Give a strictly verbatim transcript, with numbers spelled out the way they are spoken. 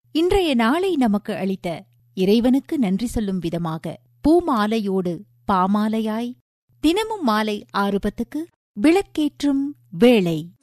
இன்றைய நாளை நமக்கு அளித்த இறைவனுக்கு நன்றி சொல்லும் விதமாக பூமாலையோடு பாமாலையாய் தினமும் மாலை ஆறு பத்துக்கு விளக்கேற்றும் வேளை.